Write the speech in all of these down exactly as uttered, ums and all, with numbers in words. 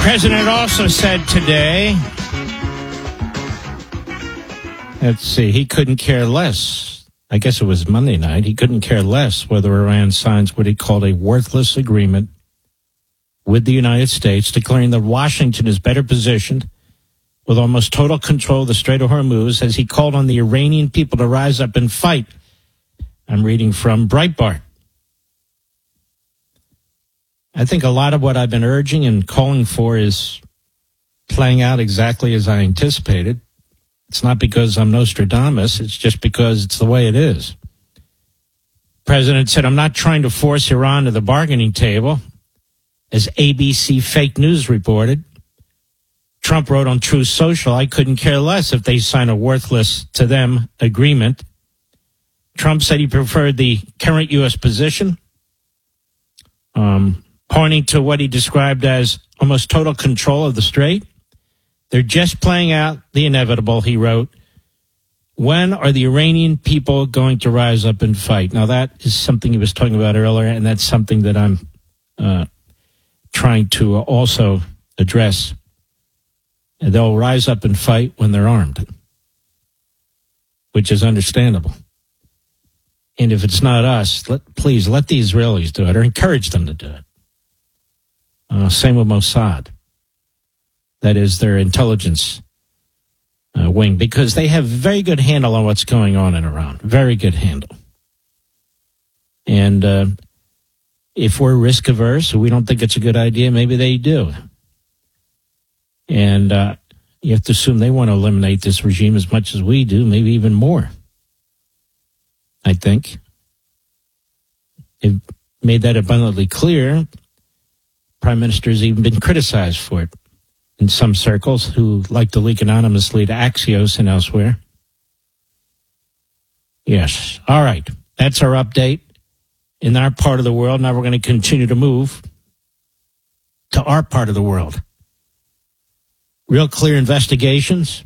president also said today, let's see, he couldn't care less. I guess it was Monday night. He couldn't care less whether Iran signs what he called a worthless agreement with the United States, declaring that Washington is better positioned with almost total control of the Strait of Hormuz, as he called on the Iranian people to rise up and fight. I'm reading from Breitbart. I think a lot of what I've been urging and calling for is playing out exactly as I anticipated. It's not because I'm Nostradamus. It's just because it's the way it is. The president said, I'm not trying to force Iran to the bargaining table, as A B C Fake News reported. Trump wrote on Truth Social, I couldn't care less if they sign a worthless to them agreement. Trump said he preferred the current U S position, um, pointing to what he described as almost total control of the strait. They're just playing out the inevitable, he wrote. When are the Iranian people going to rise up and fight? Now, that is something he was talking about earlier, and that's something that I'm uh, trying to also address. And they'll rise up and fight when they're armed, which is understandable. And if it's not us, let, please let the Israelis do it or encourage them to do it. Uh, same with Mossad. That is their intelligence uh, wing, because they have very good handle on what's going on in Iran. Very good handle. And uh, if we're risk averse, or we don't think it's a good idea, maybe they do. And uh, you have to assume they want to eliminate this regime as much as we do, maybe even more. I think. They've made that abundantly clear. Prime Minister has even been criticized for it in some circles who like to leak anonymously to Axios and elsewhere. Yes. All right. That's our update in our part of the world. Now we're going to continue to move to our part of the world. Real Clear Investigations.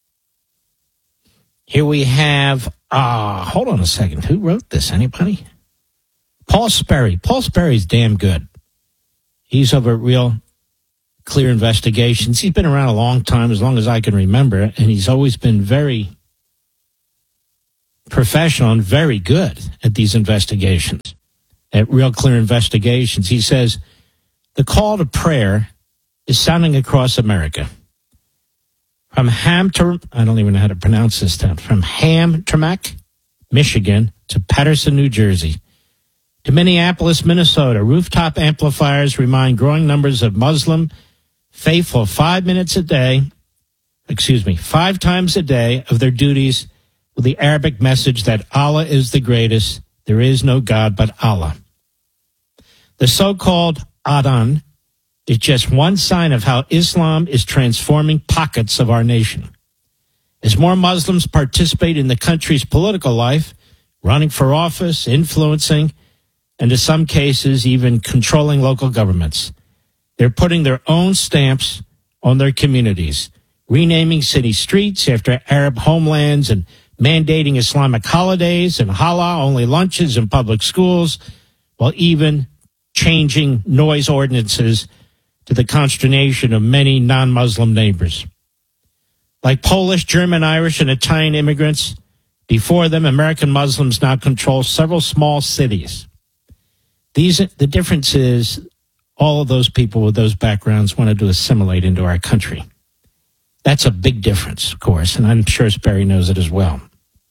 Here we have, uh, hold on a second. Who wrote this? Anybody? Paul Sperry. Paul Sperry's damn good. He's over at Real Clear Investigations. He's been around a long time, as long as I can remember, and he's always been very professional and very good at these investigations. At Real Clear Investigations, he says, the call to prayer is sounding across America. From Hamtramck, I don't even know how to pronounce this town, from Hamtramck, Michigan, to Paterson, New Jersey, to Minneapolis, Minnesota, rooftop amplifiers remind growing numbers of Muslim faithful five minutes a day, excuse me, five times a day of their duties with the Arabic message that Allah is the greatest, there is no God but Allah. The so-called Adhan is just one sign of how Islam is transforming pockets of our nation. As more Muslims participate in the country's political life, running for office, influencing, and in some cases even controlling local governments, they're putting their own stamps on their communities, renaming city streets after Arab homelands and mandating Islamic holidays and halal-only lunches in public schools, while even changing noise ordinances to the consternation of many non-Muslim neighbors. Like Polish, German, Irish, and Italian immigrants, before them, American Muslims now control several small cities. These, the difference is all of those people with those backgrounds wanted to assimilate into our country. That's a big difference, of course, and I'm sure Sperry knows it as well.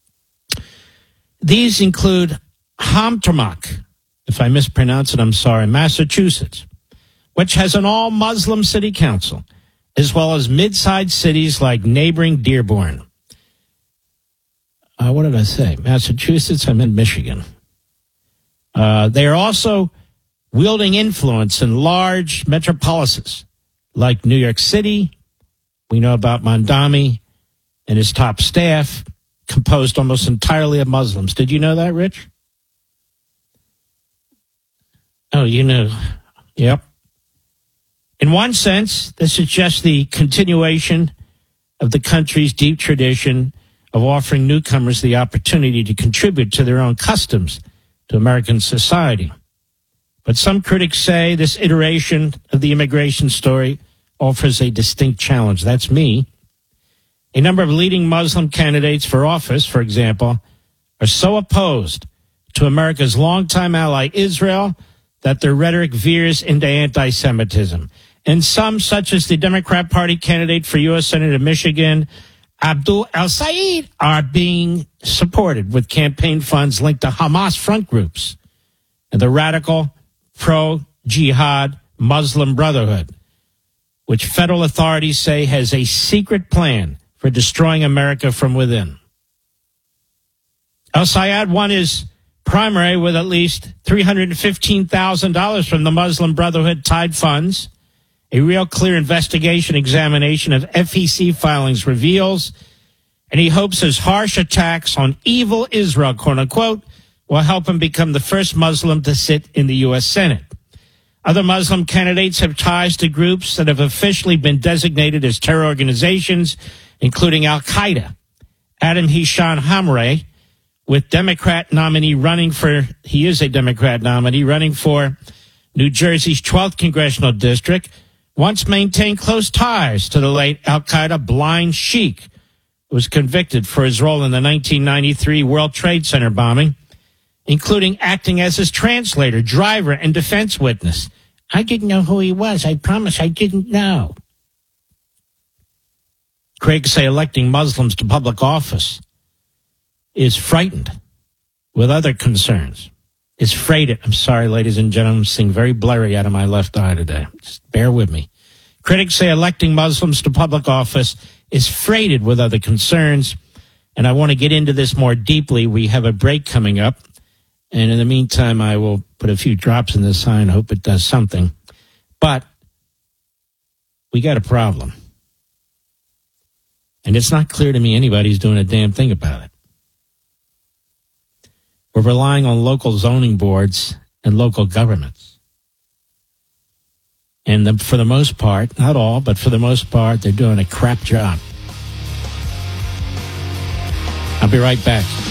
These include Hamtramck, if I mispronounce it, I'm sorry, Massachusetts, which has an all-Muslim city council, as well as mid-sized cities like neighboring Dearborn. Uh, what did I say? Massachusetts? I'm in Michigan. Uh, they are also wielding influence in large metropolises like New York City. We know about Mondami and his top staff, composed almost entirely of Muslims. Did you know that, Rich? Oh, you know. Yep. In one sense, this is just the continuation of the country's deep tradition of offering newcomers the opportunity to contribute to their own customs to American society. But some critics say this iteration of the immigration story offers a distinct challenge. That's me. A number of leading Muslim candidates for office, for example, are so opposed to America's longtime ally Israel that their rhetoric veers into anti-Semitism. And some, such as the Democrat Party candidate for U S Senate of Michigan, Abdul El-Sayed, are being supported with campaign funds linked to Hamas front groups and the radical pro-jihad Muslim Brotherhood, which federal authorities say has a secret plan for destroying America from within. El-Sayed won his primary with at least three hundred fifteen thousand dollars from the Muslim Brotherhood tied funds. A real clear investigation examination of F E C filings reveals, and he hopes his harsh attacks on evil Israel, quote unquote, will help him become the first Muslim to sit in the U S Senate. Other Muslim candidates have ties to groups that have officially been designated as terror organizations, including Al-Qaeda. Adam Hisham Hamre, with Democrat nominee running for, he is a Democrat nominee running for New Jersey's twelfth Congressional District, once maintained close ties to the late Al-Qaeda blind sheikh, who was convicted for his role in the nineteen ninety-three World Trade Center bombing, including acting as his translator, driver, and defense witness. I didn't know who he was. I promise I didn't know. Critics say electing Muslims to public office is frightened with other concerns. Is freighted. I'm sorry, ladies and gentlemen, I'm seeing very blurry out of my left eye today. Just bear with me. Critics say electing Muslims to public office is freighted with other concerns, and I want to get into this more deeply. We have a break coming up, and in the meantime, I will put a few drops in this sign. Hope it does something. But we got a problem, and it's not clear to me anybody's doing a damn thing about it. We're relying on local zoning boards and local governments. And the, for the most part, not all, but for the most part, they're doing a crap job. I'll be right back.